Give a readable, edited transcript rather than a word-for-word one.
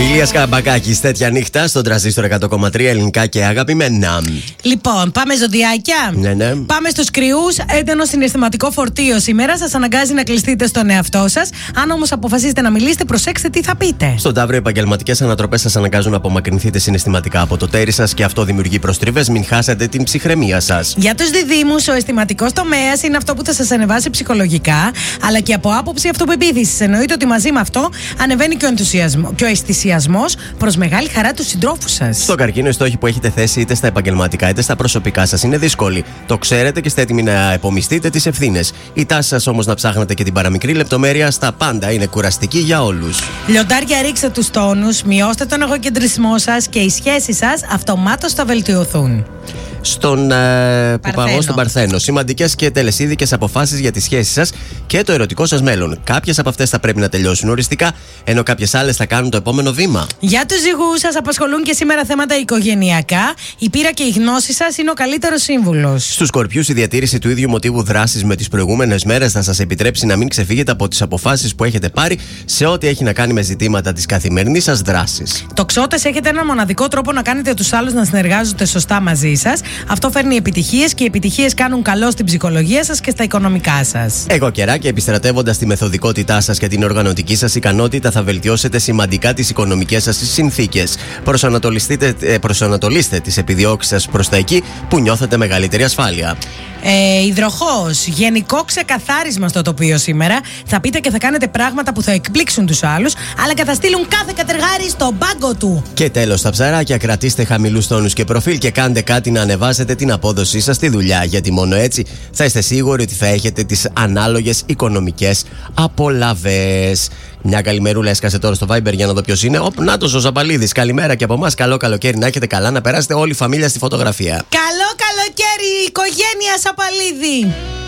Ηλίας Καμπακάκης, τέτοια νύχτα στον Τρανζίστορ 100,3 ελληνικά και αγαπημένα. Λοιπόν, πάμε ζωδιάκια. Ναι. Πάμε στους κρυούς. Έντονο συναισθηματικό φορτίο σήμερα σας αναγκάζει να κλειστείτε στον εαυτό σας. Αν όμως αποφασίσετε να μιλήσετε, προσέξτε τι θα πείτε. Στον Ταύρο, οι επαγγελματικές ανατροπές σας αναγκάζουν να απομακρυνθείτε συναισθηματικά από το τέρι σας και αυτό δημιουργεί προστριβές. Μην χάσετε την ψυχραιμία σας. Για τους διδύμους, ο αισθηματικός τομέας είναι αυτό που θα σας ανεβάσει ψυχολογικά, αλλά και από άποψη αυτοπεποίθησης. Εννοείται ότι μαζί με αυτό ανεβαίνει και ο αισθησιασμός προς μεγάλη χαρά του συντρόφου σας. Στο καρκίνο, οι στόχοι που έχετε θέσει είτε στα επαγγελματικά είτε στα προσωπικά σας είναι δύσκολοι. Το ξέρετε και είστε έτοιμοι να επομιστείτε τις ευθύνες. Η τάση σας όμως να ψάχνετε και την παραμικρή λεπτομέρεια στα πάντα είναι κουραστική για όλους. Λιοντάρια, ρίξτε τους τόνους, μειώστε τον εγωκεντρισμό σας και οι σχέσεις σας αυτομάτως θα βελτιωθούν. Στον Παρθένο. Σημαντικές και τελεσίδικες αποφάσεις για τις σχέσεις σας και το ερωτικό σας μέλλον. Κάποιες από αυτές θα πρέπει να τελειώσουν οριστικά, ενώ κάποιες άλλες θα κάνουν το επόμενο βήμα. Για τους ζυγούς, σας απασχολούν και σήμερα θέματα οικογενειακά. Η πείρα και η γνώση σας είναι ο καλύτερος σύμβουλος. Στους Σκορπιούς, η διατήρηση του ίδιου μοτίβου δράσης με τις προηγούμενες μέρες θα σας επιτρέψει να μην ξεφύγετε από τις αποφάσεις που έχετε πάρει σε ό,τι έχει να κάνει με ζητήματα της καθημερινής σας δράσης. Τοξότες, έχετε ένα μοναδικό τρόπο να κάνετε τους άλλους να συνεργάζονται σωστά μαζί σας. Αυτό φέρνει επιτυχίες και οι επιτυχίες κάνουν καλό στην ψυχολογία σας και στα οικονομικά σας. Εγώ καιράκι, επιστρατεύοντας τη μεθοδικότητά σας και την οργανωτική σας ικανότητα, θα βελτιώσετε σημαντικά τις οικονομικές σας συνθήκες. Προσανατολίστε τις επιδιώξεις σας προς τα εκεί που νιώθετε μεγαλύτερη ασφάλεια. Υδροχόος, γενικό ξεκαθάρισμα στο τοπίο σήμερα. Θα πείτε και θα κάνετε πράγματα που θα εκπλήξουν τους άλλους, αλλά και θα στείλουν κάθε κατεργάρι στον πάγκο του. Και τέλος, τα ψαράκια, κρατήστε χαμηλούς τόνους και προφίλ και κάντε κάτι να ανεβάσετε την απόδοσή σας στη δουλειά. Γιατί μόνο έτσι θα είστε σίγουροι ότι θα έχετε τις ανάλογες οικονομικές απολαβές. Μια καλημερούλα έσκασε τώρα στο Viber για να δω ποιος είναι. Νάτος ο Ζαμπαλίδης. Καλημέρα και από εμάς. Καλό καλοκαίρι να έχετε καλά, να περάσετε όλη η φαμίλια στη φωτογραφία. Καλό καλοκαίρι, οικογένεια Ζαμπαλίδη.